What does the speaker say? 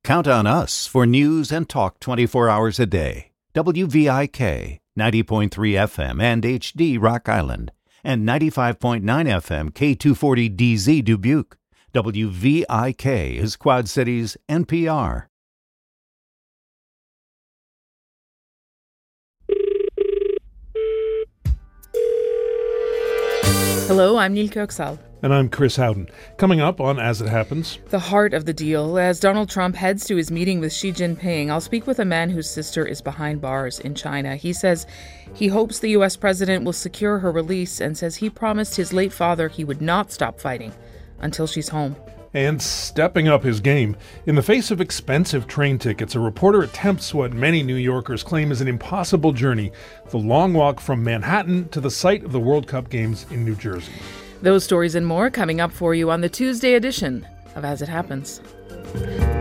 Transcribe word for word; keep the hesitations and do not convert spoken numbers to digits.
Count on us for news and talk twenty-four hours a day. W V I K, ninety point three F M and H D Rock Island, and ninety-five point nine F M K two forty D Z Dubuque. W V I K is Quad Cities N P R. Hello, I'm Neil Kirksal. And I'm Chris Howden. Coming up on As It Happens. The heart of the deal. As Donald Trump heads to his meeting with Xi Jinping, I'll speak with a man whose sister is behind bars in China. He says he hopes the U S president will secure her release and says he promised his late father he would not stop fighting until she's home. And stepping up his game. In the face of expensive train tickets, a reporter attempts what many New Yorkers claim is an impossible journey, the long walk from Manhattan to the site of the World Cup games in New Jersey. Those stories and more coming up for you on the Tuesday edition of As It Happens.